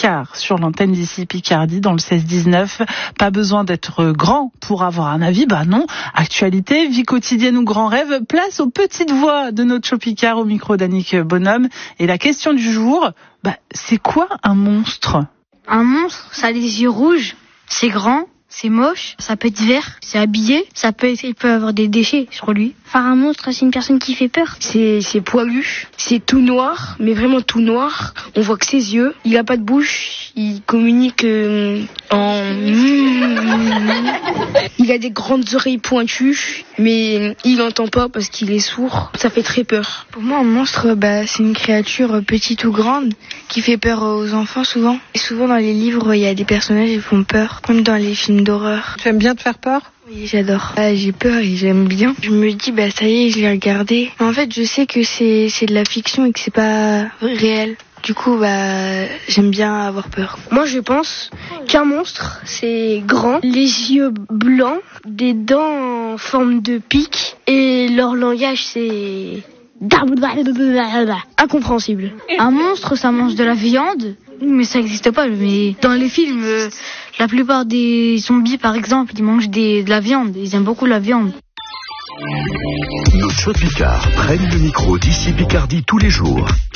Picard sur l'antenne d'ici Picardie dans le 16-19. Pas besoin d'être grand pour avoir un avis, bah non. Actualité, vie quotidienne ou grand rêve, place aux petites voix de notre show Picard au micro d'Annick Bonhomme. Et la question du jour, c'est quoi un monstre ? Un monstre, ça a les yeux rouges, c'est grand, c'est moche, ça peut être vert, c'est habillé, il peut avoir des déchets sur lui. Enfin, un monstre, c'est une personne qui fait peur. C'est poilu, c'est tout noir, mais vraiment tout noir. On voit que ses yeux, il a pas de bouche, il communique en... Il a des grandes oreilles pointues, mais il n'entend pas parce qu'il est sourd. Ça fait très peur. Pour moi, un monstre, c'est une créature petite ou grande qui fait peur aux enfants souvent. Et souvent dans les livres, il y a des personnages qui font peur, comme dans les films d'horreur. Tu aimes bien te faire peur ? Oui, j'adore. J'ai peur et j'aime bien. Je me dis, ça y est, je l'ai regardé. En fait, je sais que c'est de la fiction et que c'est pas réel. Du coup, j'aime bien avoir peur. Moi, je pense qu'un monstre, c'est grand, les yeux blancs, des dents en forme de pic, et leur langage, c'est... incompréhensible. Un monstre, ça mange de la viande, mais ça n'existe pas. Mais dans les films, la plupart des zombies, par exemple, ils mangent de la viande. Ils aiment beaucoup la viande. Nos shows Picard prennent le micro d'ici Picardie tous les jours.